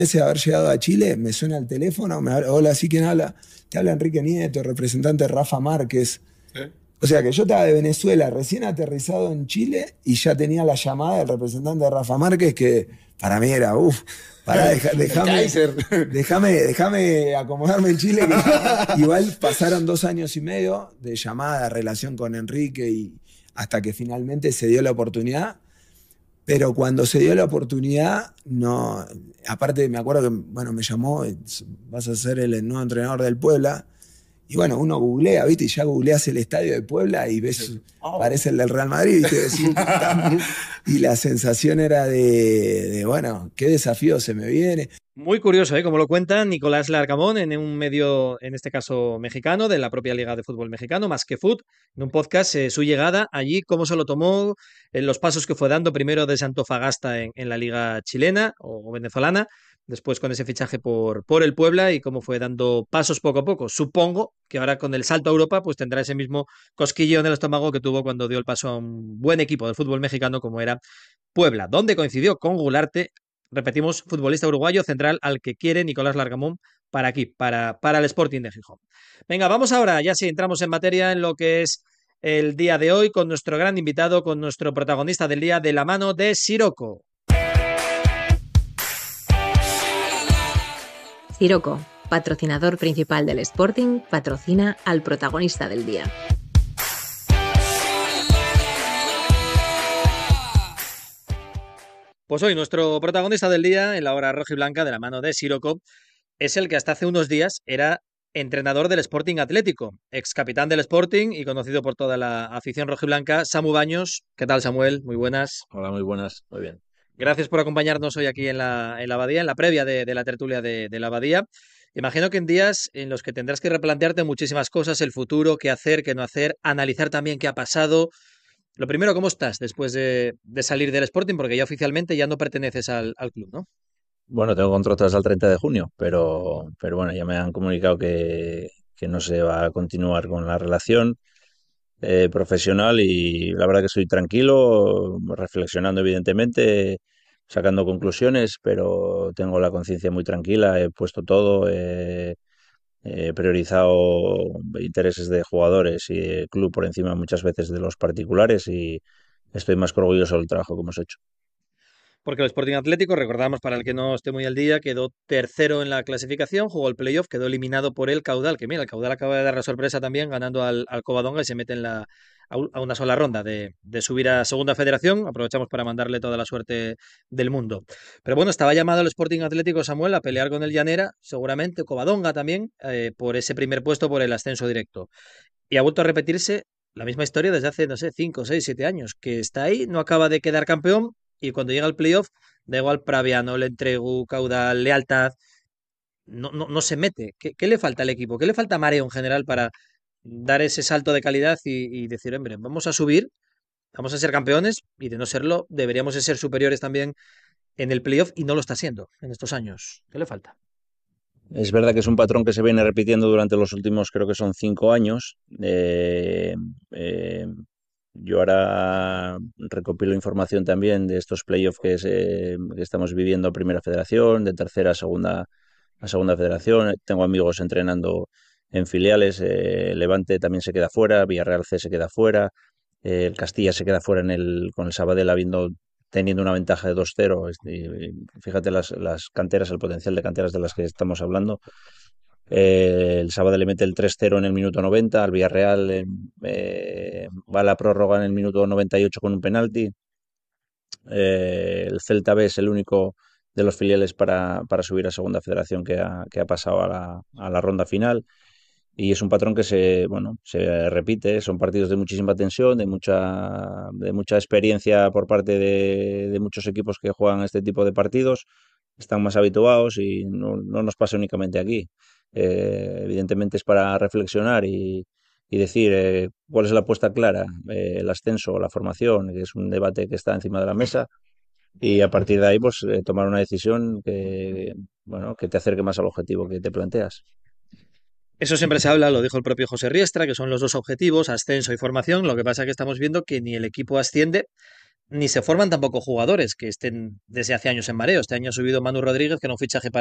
Ese de haber llegado a Chile, me suena el teléfono, hola, ¿sí quién habla? Te habla Enrique Nieto, representante de Rafa Márquez. Sí. O sea que yo estaba de Venezuela, recién aterrizado en Chile, y ya tenía la llamada del representante de Rafa Márquez, que para mí era, pará, El Kaiser. déjame acomodarme en Chile, que igual pasaron 2 años y medio de llamada, de relación con Enrique, y hasta que finalmente se dio la oportunidad. Pero cuando se dio la oportunidad, no. Aparte, me acuerdo que, bueno, me llamó, vas a ser el nuevo entrenador del Puebla. Y bueno, uno googlea, ¿viste? Y ya googleás el estadio de Puebla y ves, parece el del Real Madrid, ¿viste? Decís, puta. Y la sensación era bueno, qué desafío se me viene. Muy curioso, ¿eh? Como lo cuenta Nicolás Larcamón en un medio, en este caso mexicano, de la propia Liga de Fútbol Mexicano, Más que Fut, en un podcast, su llegada allí, cómo se lo tomó, los pasos que fue dando, primero desde Antofagasta en la Liga chilena o venezolana, después con ese fichaje por el Puebla y cómo fue dando pasos poco a poco. Supongo que ahora con el salto a Europa, pues tendrá ese mismo cosquillo en el estómago que tuvo cuando dio el paso a un buen equipo del fútbol mexicano como era Puebla, donde coincidió con Gularte. Repetimos, futbolista uruguayo central al que quiere Nicolás Larcamón para aquí, para el Sporting de Gijón. Venga, vamos ahora, ya sí entramos en materia en lo que es el día de hoy con nuestro gran invitado, con nuestro protagonista del día de la mano de Siroco. Siroco, patrocinador principal del Sporting, patrocina al protagonista del día. Pues hoy nuestro protagonista del día en la hora roja y blanca de la mano de Siroco es el que hasta hace unos días era entrenador del Sporting Atlético, ex capitán del Sporting y conocido por toda la afición rojiblanca, Samu Baños. ¿Qué tal, Samuel? Muy buenas. Hola, muy buenas, muy bien. Gracias por acompañarnos hoy aquí en la Abadía, en la previa de la tertulia de la Abadía. Imagino que en días en los que tendrás que replantearte muchísimas cosas, el futuro, qué hacer, qué no hacer, analizar también qué ha pasado. Lo primero, ¿cómo estás después de salir del Sporting? Porque ya oficialmente ya no perteneces al club, ¿no? Bueno, tengo contrato hasta el 30 de junio, pero bueno, ya me han comunicado que no se va a continuar con la relación profesional y la verdad que estoy tranquilo, reflexionando evidentemente, sacando conclusiones, pero tengo la conciencia muy tranquila, he puesto todo, he priorizado intereses de jugadores y el club por encima muchas veces de los particulares y estoy más que orgulloso del trabajo que hemos hecho. Porque el Sporting Atlético, recordamos para el que no esté muy al día, quedó tercero en la clasificación, jugó el playoff, quedó eliminado por el Caudal, que mira, el Caudal acaba de dar la sorpresa también ganando al Covadonga y se mete a una sola ronda de subir a Segunda Federación. Aprovechamos para mandarle toda la suerte del mundo. Pero bueno, estaba llamado el Sporting Atlético, Samuel, a pelear con el Llanera, seguramente, Covadonga también, por ese primer puesto, por el ascenso directo. Y ha vuelto a repetirse la misma historia desde hace, no sé, 5, 6, 7 años, que está ahí, no acaba de quedar campeón y cuando llega el playoff, da igual Praviano, le entrego, caudal, lealtad, no se mete. ¿Qué le falta al equipo? ¿Qué le falta a Mareo en general para dar ese salto de calidad y decir, hombre, vamos a subir, vamos a ser campeones y de no serlo, deberíamos de ser superiores también en el playoff y no lo está siendo en estos años? ¿Qué le falta? Es verdad que es un patrón que se viene repitiendo durante los últimos, creo que son 5 años. Eh, yo ahora recopilo información también de estos playoffs que estamos viviendo a Primera Federación, de tercera a segunda Federación. Tengo amigos entrenando en filiales. Levante también se queda fuera, Villarreal C se queda fuera, el Castilla se queda fuera con el Sabadell teniendo una ventaja de 2-0. Fíjate las canteras, el potencial de canteras de las que estamos hablando. El sábado le mete el 3-0 en el minuto 90, al Villarreal va a la prórroga en el minuto 98 con un penalti. El Celta B es el único de los filiales para subir a Segunda Federación que ha pasado a la ronda final. Y es un patrón que se repite, son partidos de muchísima tensión, de mucha experiencia por parte de muchos equipos que juegan este tipo de partidos, están más habituados y no nos pasa únicamente aquí. Evidentemente es para reflexionar y decir cuál es la apuesta clara, el ascenso o la formación, que es un debate que está encima de la mesa, y a partir de ahí pues tomar una decisión que te acerque más al objetivo que te planteas. Eso siempre se habla, lo dijo el propio José Riestra, que son los dos objetivos, ascenso y formación. Lo que pasa es que estamos viendo que ni el equipo asciende, ni se forman tampoco jugadores que estén desde hace años en mareo. Este año ha subido Manu Rodríguez, que era un fichaje